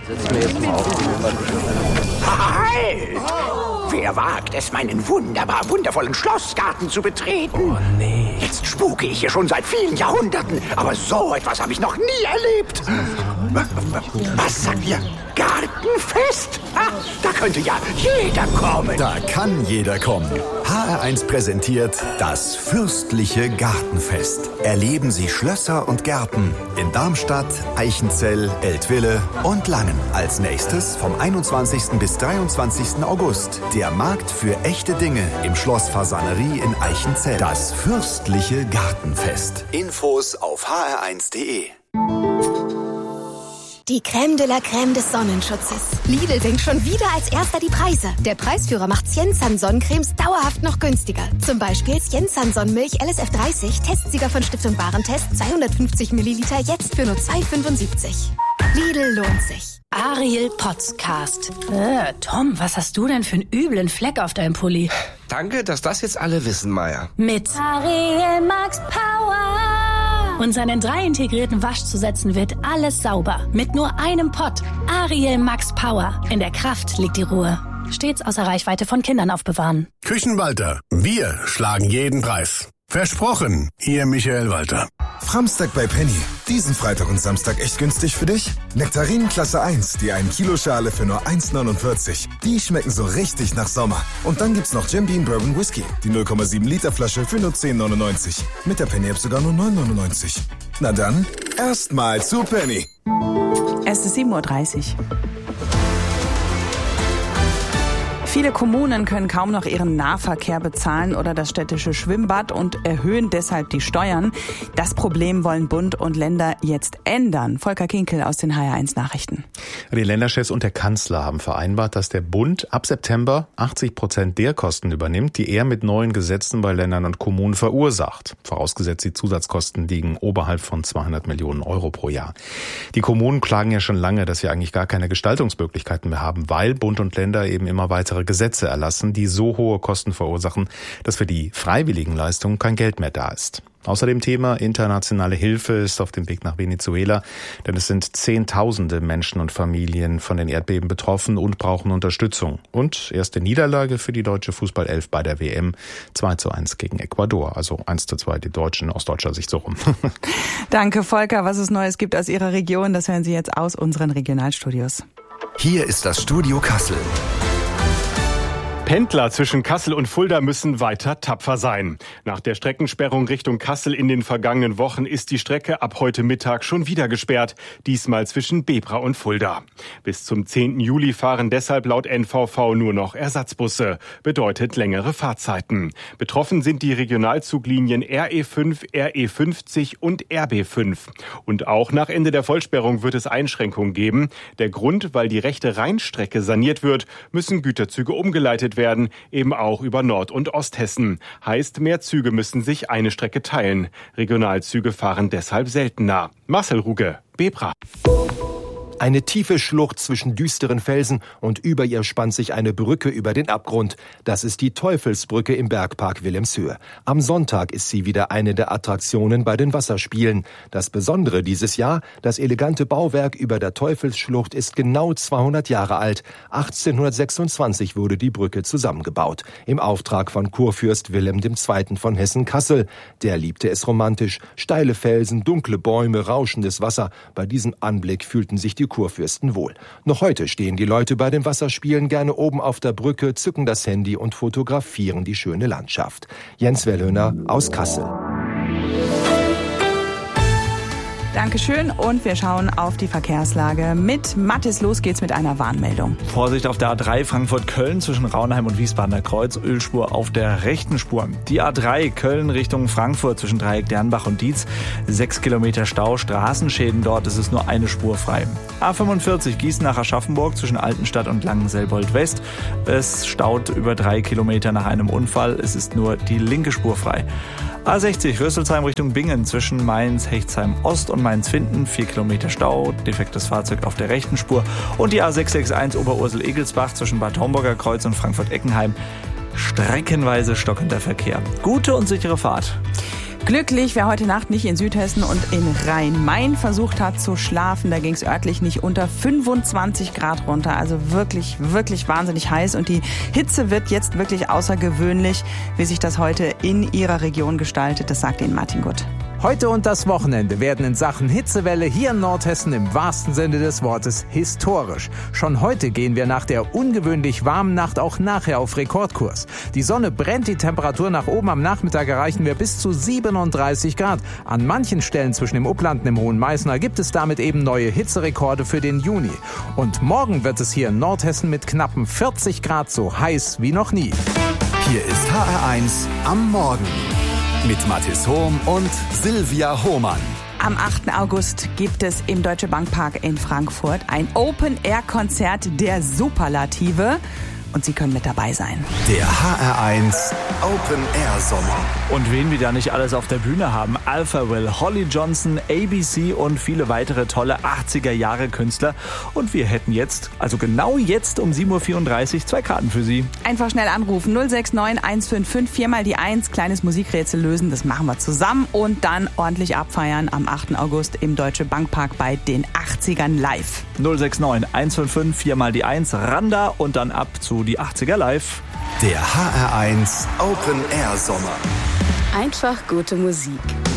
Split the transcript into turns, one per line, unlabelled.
Setz mir jetzt mal auf die Nummer.
Halt! Wer wagt es, meinen wundervollen Schlossgarten zu betreten?
Oh nee.
Jetzt spuke ich hier schon seit vielen Jahrhunderten, aber so etwas habe ich noch nie erlebt. Was sagt ihr? Gartenfest? Da könnte ja jeder kommen.
Da kann jeder kommen. HR1 präsentiert das fürstliche Gartenfest. Erleben Sie Schlösser und Gärten in Darmstadt, Eichenzell, Eltville und Langen. Als nächstes vom 21. bis 23. August der Markt für echte Dinge im Schloss Fasanerie in Eichenzell. Das fürstliche Gartenfest. Infos auf hr1.de.
Die Crème de la Crème des Sonnenschutzes. Lidl senkt schon wieder als erster die Preise. Der Preisführer macht Siensan Sonnencremes dauerhaft noch günstiger. Zum Beispiel Siensan Sonnenmilch LSF 30, Testsieger von Stiftung Warentest, 250 Milliliter, jetzt für nur 2,75. Lidl lohnt sich.
Ariel Podcast. Tom, was hast du denn für einen üblen Fleck auf deinem Pulli?
Danke, dass das jetzt alle wissen, Maya.
Mit Ariel Max Power. Und seinen 3 integrierten Waschzusätzen wird alles sauber. Mit nur einem Pott. Ariel Max Power. In der Kraft liegt die Ruhe. Stets außer Reichweite von Kindern aufbewahren.
Küchenwalter. Wir schlagen jeden Preis. Versprochen, Ihr Michael Walter.
Framstag bei Penny. Diesen Freitag und Samstag echt günstig für dich? Nektarinen Klasse 1, die 1 Kilo Schale für nur 1,49. Die schmecken so richtig nach Sommer. Und dann gibt's noch Jim Beam Bourbon Whisky, die 0,7 Liter Flasche für nur 10,99. Mit der Penny App sogar nur 9,99. Na dann, erstmal zu Penny.
Es ist 7:30 Uhr. Viele Kommunen können kaum noch ihren Nahverkehr bezahlen oder das städtische Schwimmbad und erhöhen deshalb die Steuern. Das Problem wollen Bund und Länder jetzt ändern. Volker Kinkel aus den HR1 Nachrichten.
Die Länderchefs und der Kanzler haben vereinbart, dass der Bund ab September 80% der Kosten übernimmt, die er mit neuen Gesetzen bei Ländern und Kommunen verursacht. Vorausgesetzt, die Zusatzkosten liegen oberhalb von 200 Millionen Euro pro Jahr. Die Kommunen klagen ja schon lange, dass sie eigentlich gar keine Gestaltungsmöglichkeiten mehr haben, weil Bund und Länder eben immer weitere Gesetze erlassen, die so hohe Kosten verursachen, dass für die freiwilligen Leistungen kein Geld mehr da ist. Außerdem Thema internationale Hilfe ist auf dem Weg nach Venezuela, denn es sind Zehntausende Menschen und Familien von den Erdbeben betroffen und brauchen Unterstützung. Und erste Niederlage für die deutsche Fußballelf bei der WM, 2:1 gegen Ecuador, also 1:2 die Deutschen aus deutscher Sicht so rum.
Danke, Volker. Was es Neues gibt aus Ihrer Region, das hören Sie jetzt aus unseren Regionalstudios.
Hier ist das Studio Kassel.
Pendler zwischen Kassel und Fulda müssen weiter tapfer sein. Nach der Streckensperrung Richtung Kassel in den vergangenen Wochen ist die Strecke ab heute Mittag schon wieder gesperrt, diesmal zwischen Bebra und Fulda. Bis zum 10. Juli fahren deshalb laut NVV nur noch Ersatzbusse, bedeutet längere Fahrzeiten. Betroffen sind die Regionalzuglinien RE5, RE50 und RB5. Und auch nach Ende der Vollsperrung wird es Einschränkungen geben. Der Grund, weil die rechte Rheinstrecke saniert wird, müssen Güterzüge umgeleitet werden, eben auch über Nord- und Osthessen. Heißt, mehr Züge müssen sich eine Strecke teilen. Regionalzüge fahren deshalb seltener. Marcel Ruge, Bebra.
Eine tiefe Schlucht zwischen düsteren Felsen und über ihr spannt sich eine Brücke über den Abgrund. Das ist die Teufelsbrücke im Bergpark Wilhelmshöhe. Am Sonntag ist sie wieder eine der Attraktionen bei den Wasserspielen. Das Besondere dieses Jahr, das elegante Bauwerk über der Teufelsschlucht ist genau 200 Jahre alt. 1826 wurde die Brücke zusammengebaut. Im Auftrag von Kurfürst Wilhelm II. Von Hessen-Kassel. Der liebte es romantisch. Steile Felsen, dunkle Bäume, rauschendes Wasser. Bei diesem Anblick fühlten sich die Kurfürsten wohl. Noch heute stehen die Leute bei den Wasserspielen gerne oben auf der Brücke, zücken das Handy und fotografieren die schöne Landschaft. Jens Wellhöhner aus Kassel.
Dankeschön und wir schauen auf die Verkehrslage mit Mathis. Los geht's mit einer Warnmeldung.
Vorsicht auf der A3 Frankfurt-Köln zwischen Raunheim und Wiesbadener Kreuz, Ölspur auf der rechten Spur. Die A3 Köln Richtung Frankfurt zwischen Dreieck Dernbach und Dietz, 6 Kilometer Stau, Straßenschäden dort, es ist nur eine Spur frei. A45 Gießen nach Aschaffenburg zwischen Altenstadt und Langenselbold West, es staut über 3 Kilometer nach einem Unfall, es ist nur die linke Spur frei. A60 Rüsselsheim Richtung Bingen zwischen Mainz, Hechtsheim Ost und Mainz-Finden, 4 Kilometer Stau, defektes Fahrzeug auf der rechten Spur. Und die A661 Oberursel-Egelsbach zwischen Bad Homburger Kreuz und Frankfurt-Eckenheim, streckenweise stockender Verkehr. Gute und sichere Fahrt.
Glücklich, wer heute Nacht nicht in Südhessen und in Rhein-Main versucht hat zu schlafen. Da ging es örtlich nicht unter 25 Grad runter. Also wirklich, wirklich wahnsinnig heiß. Und die Hitze wird jetzt wirklich außergewöhnlich. Wie sich das heute in Ihrer Region gestaltet, das sagt Ihnen Martin Gutt.
Heute und das Wochenende werden in Sachen Hitzewelle hier in Nordhessen im wahrsten Sinne des Wortes historisch. Schon heute gehen wir nach der ungewöhnlich warmen Nacht auch nachher auf Rekordkurs. Die Sonne brennt, die Temperatur nach oben. Am Nachmittag erreichen wir bis zu 37 Grad. An manchen Stellen zwischen dem Upland und dem Hohen Meißner gibt es damit eben neue Hitzerekorde für den Juni. Und morgen wird es hier in Nordhessen mit knappen 40 Grad so heiß wie noch nie.
Hier ist HR1 am Morgen mit Mathis Hohm und Silvia Hohmann.
Am 8. August gibt es im Deutsche Bank Park in Frankfurt ein Open-Air-Konzert der Superlative. Und Sie können mit dabei sein.
Der HR1 Open Air Sommer.
Und wen wir da nicht alles auf der Bühne haben. Alpha Will, Holly Johnson, ABC und viele weitere tolle 80er-Jahre-Künstler. Und wir hätten jetzt, also genau jetzt um 7.34 Uhr 2 Karten für Sie.
Einfach schnell anrufen. 069 155 4 mal die 1. Kleines Musikrätsel lösen, das machen wir zusammen. Und dann ordentlich abfeiern am 8. August im Deutsche Bank Park bei den 80ern live.
069 155 4 mal die 1. Randa und dann ab zu die 80er live.
Der HR1 Open Air Sommer.
Einfach gute Musik.